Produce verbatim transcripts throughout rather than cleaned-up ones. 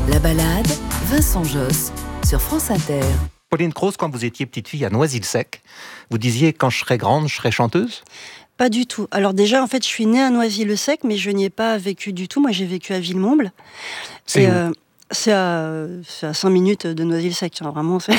La balade, Vincent Josse, sur France Inter. Pauline Croze, quand vous étiez petite fille à Noisy-le-Sec, vous disiez « quand je serai grande, je serai chanteuse ». Pas du tout. Alors déjà, en fait, je suis née à Noisy-le-Sec, mais je n'y ai pas vécu du tout. Moi, j'ai vécu à Villemomble. C'est Et, où euh, c'est à, c'est à cinq minutes de Noisy-le-Sec. Hein, vraiment, c'est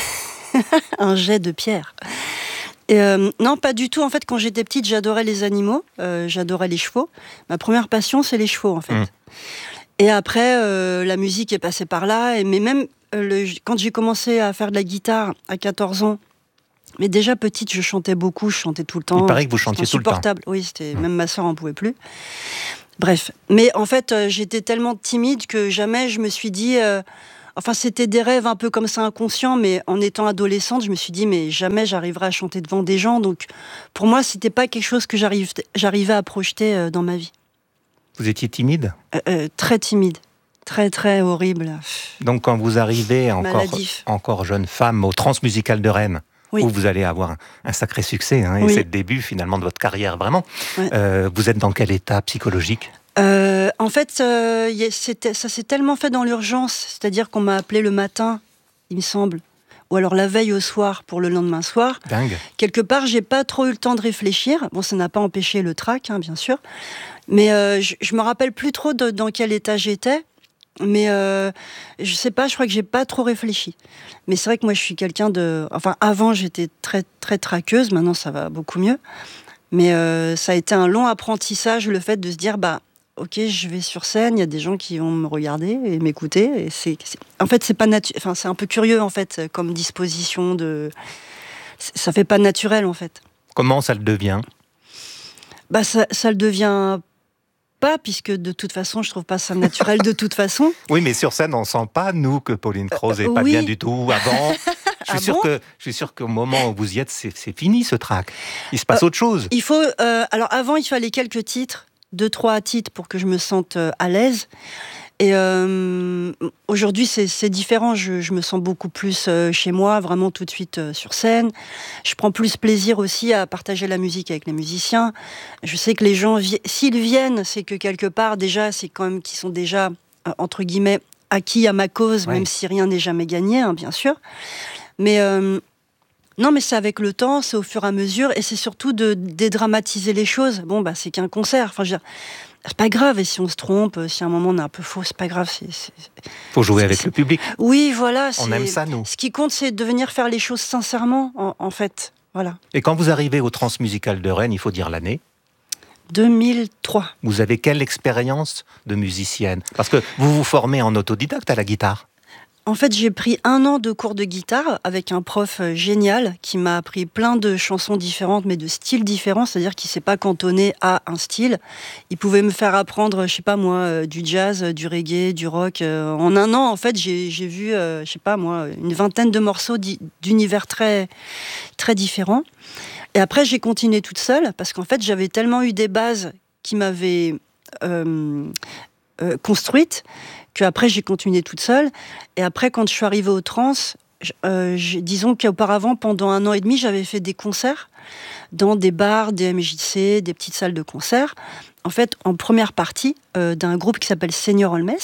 un jet de pierre. Et euh, non, pas du tout. En fait, quand j'étais petite, j'adorais les animaux. Euh, j'adorais les chevaux. Ma première passion, c'est les chevaux, en fait. Mmh. Et après, euh, la musique est passée par là. Et, mais même euh, le, quand j'ai commencé à faire de la guitare à quatorze ans, mais déjà petite, je chantais beaucoup, je chantais tout le temps. Il paraît que vous chantiez tout le temps. Insupportable. Oui, c'était, mmh. Même ma sœur en pouvait plus. Bref. Mais en fait, euh, j'étais tellement timide que jamais je me suis dit... Euh, Enfin, c'était des rêves un peu comme ça inconscients, mais en étant adolescente, je me suis dit, mais jamais j'arriverai à chanter devant des gens. Donc, pour moi, c'était pas quelque chose que j'arrive, j'arrivais à projeter euh, dans ma vie. Vous étiez timide ? euh, euh, Très timide. Très, très horrible. Donc, quand vous arrivez encore, encore jeune femme au Transmusical de Rennes, oui. Où vous allez avoir un, un sacré succès, hein, et oui. C'est le début, finalement, de votre carrière, vraiment. Ouais. Euh, vous êtes dans quel état psychologique ? Euh, en fait, euh, c'était, ça s'est tellement fait dans l'urgence, c'est-à-dire qu'on m'a appelé le matin, il me semble, ou alors la veille au soir pour le lendemain soir. Dingue. Quelque part, j'ai pas trop eu le temps de réfléchir. Bon, ça n'a pas empêché le trac, hein, bien sûr, mais euh, je, je me rappelle plus trop de, dans quel état j'étais. Mais euh, je sais pas, je crois que j'ai pas trop réfléchi. Mais c'est vrai que moi, je suis quelqu'un de... Enfin, avant, j'étais très, très traqueuse. Maintenant, ça va beaucoup mieux. Mais euh, ça a été un long apprentissage, le fait de se dire, bah, ok, je vais sur scène, il y a des gens qui vont me regarder et m'écouter. Et c'est, c'est... En fait, c'est pas natu... enfin, c'est un peu curieux, en fait, comme disposition de... Ça fait pas naturel, en fait. Comment ça le devient ? Bah, ça, ça le devient... pas, puisque de toute façon, je trouve pas ça naturel de toute façon. Oui, mais sur scène, on sent pas, nous, que Pauline Croze est euh, pas oui. bien du tout avant. Je suis, ah sûr bon que, je suis sûr qu'au moment où vous y êtes, c'est, c'est fini, ce trac. Il se passe euh, autre chose. Il faut... Euh, alors, avant, il fallait quelques titres, deux, trois titres pour que je me sente euh, à l'aise. Et euh, aujourd'hui, c'est, c'est différent. Je, je me sens beaucoup plus euh, chez moi, vraiment tout de suite euh, sur scène. Je prends plus plaisir aussi à partager la musique avec les musiciens. Je sais que les gens, vi- s'ils viennent, c'est que quelque part, déjà, c'est quand même qu'ils sont déjà, euh, entre guillemets, acquis à ma cause, oui. Même si rien n'est jamais gagné, hein, bien sûr. Mais... Euh, Non, mais c'est avec le temps, c'est au fur et à mesure, et c'est surtout de dédramatiser les choses. Bon, bah, c'est qu'un concert. Enfin, je veux dire, c'est pas grave, et si on se trompe, si à un moment on est un peu faux, c'est pas grave. C'est, c'est... Faut jouer c'est, avec c'est... le public. Oui, voilà. On c'est... aime ça, nous. Ce qui compte, c'est de venir faire les choses sincèrement, en, en fait. Voilà. Et quand vous arrivez au Transmusical de Rennes, il faut dire l'année. deux mille trois. Vous avez quelle expérience de musicienne ? Parce que vous vous formez en autodidacte à la guitare. En fait, j'ai pris un an de cours de guitare avec un prof génial qui m'a appris plein de chansons différentes, mais de styles différents, c'est-à-dire qu'il ne s'est pas cantonné à un style. Il pouvait me faire apprendre, je sais pas moi, du jazz, du reggae, du rock. En un an, en fait, j'ai, j'ai vu, je sais pas moi, une vingtaine de morceaux d'univers très, très différents. Et après, j'ai continué toute seule parce qu'en fait, j'avais tellement eu des bases qui m'avaient euh, euh, construite qu'après j'ai continué toute seule. Et après, quand je suis arrivée au trans, euh, disons qu'auparavant, pendant un an et demi, j'avais fait des concerts dans des bars, des M J C, des petites salles de concert, en fait, en première partie euh, d'un groupe qui s'appelle Senior Olmes,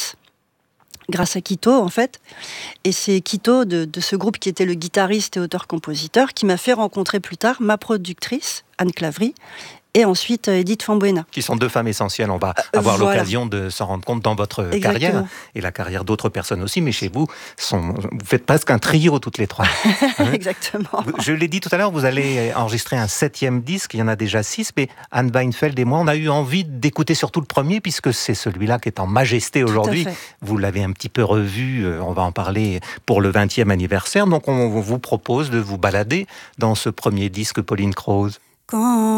grâce à Quito, en fait. Et c'est Quito, de, de ce groupe qui était le guitariste et auteur-compositeur, qui m'a fait rencontrer plus tard ma productrice, Anne Clavry, et ensuite Edith Fambuena. Qui sont deux femmes essentielles, on va avoir euh, voilà. l'occasion de s'en rendre compte dans votre Exactement. carrière, et la carrière d'autres personnes aussi, mais chez vous, sont, vous faites presque un trio toutes les trois. Hein Exactement. Je l'ai dit tout à l'heure, vous allez enregistrer un septième disque, il y en a déjà six, mais Anne Weinfeld et moi, on a eu envie d'écouter surtout le premier, puisque c'est celui-là qui est en majesté aujourd'hui. Vous l'avez un petit peu revu, on va en parler pour le vingtième anniversaire, donc on vous propose de vous balader dans ce premier disque Pauline Croze. Quand